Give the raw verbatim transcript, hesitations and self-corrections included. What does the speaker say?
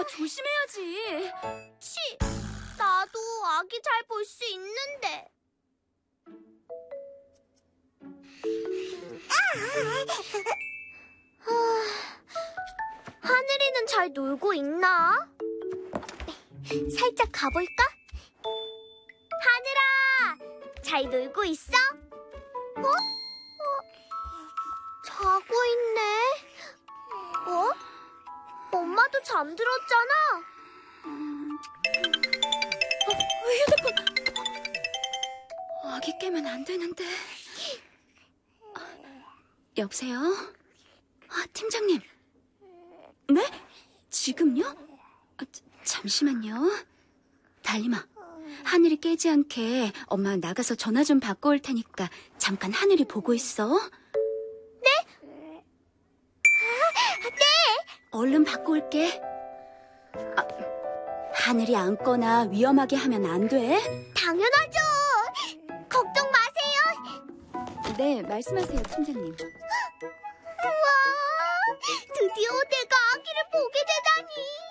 조심해야지. 치, 나도 아기 잘 볼 수 있는데. 하늘이는 잘 놀고 있나? 살짝 가볼까? 하늘아, 잘 놀고 있어? 어? 어? 자고 있네. 어? 엄마도 잠들었잖아. 음... 어, 휴대폰. 아기 깨면 안 되는데. 여보세요? 아, 팀장님. 네? 지금요? 아, 잠시만요. 달림아, 하늘이 깨지 않게 엄마 나가서 전화 좀 받고 올 테니까 잠깐 하늘이 보고 있어. 네? 아, 네! 얼른 받고 올게. 아, 하늘이 안거나 위험하게 하면 안 돼. 당연하죠. 걱정 마세요. 네, 말씀하세요, 팀장님. 우와, 드디어 내가 아기를 보게 되다니.